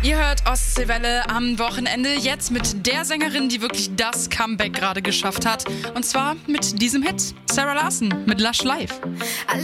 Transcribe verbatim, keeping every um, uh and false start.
Ihr hört Ostseewelle am Wochenende jetzt mit der Sängerin, die wirklich das Comeback gerade geschafft hat. Und zwar mit diesem Hit. Sarah Larsson mit Lush Life.